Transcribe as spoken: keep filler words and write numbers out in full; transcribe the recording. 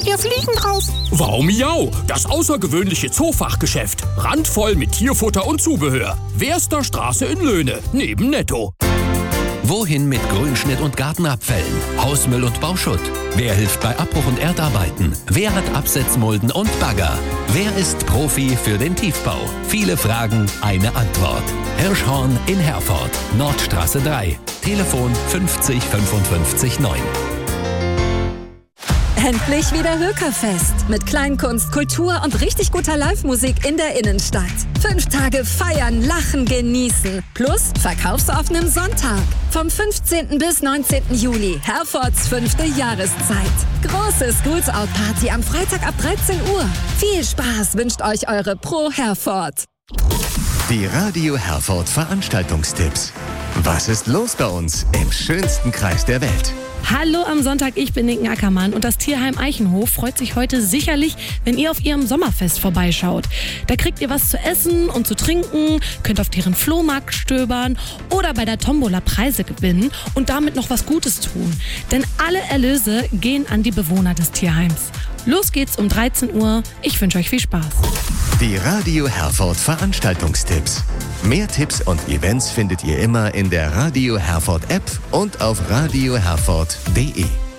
hier Fliegen drauf. Wow Miau, das außergewöhnliche Zoofachgeschäft. Randvoll mit Tierfutter und Zubehör. Weerster Straße in Löhne, neben Netto. Wohin mit Grünschnitt und Gartenabfällen, Hausmüll und Bauschutt? Wer hilft bei Abbruch und Erdarbeiten? Wer hat Absetzmulden und Bagger? Wer ist Profi für den Tiefbau? Viele Fragen, eine Antwort. Hirschhorn in Herford, Nordstraße drei. Telefon fünfzig fünfundfünfzig neun. Endlich wieder Hökerfest. Mit Kleinkunst, Kultur und richtig guter Live-Musik in der Innenstadt. Fünf Tage feiern, lachen, genießen. Plus verkaufsoffenem Sonntag. Vom fünfzehnten bis neunzehnten Juli. Herfords fünfte Jahreszeit. Große Schools-Out-Party am Freitag ab dreizehn Uhr. Viel Spaß wünscht euch eure Pro Herford. Die Radio Herford Veranstaltungstipps. Was ist los bei uns im schönsten Kreis der Welt? Hallo am Sonntag, ich bin Nicken Ackermann und das Tierheim Eichenhof freut sich heute sicherlich, wenn ihr auf ihrem Sommerfest vorbeischaut. Da kriegt ihr was zu essen und zu trinken, könnt auf deren Flohmarkt stöbern oder bei der Tombola Preise gewinnen und damit noch was Gutes tun. Denn alle Erlöse gehen an die Bewohner des Tierheims. Los geht's um dreizehn Uhr. Ich wünsche euch viel Spaß. Die Radio Herford Veranstaltungstipps. Mehr Tipps und Events findet ihr immer in der Radio Herford App und auf radio herford punkt de.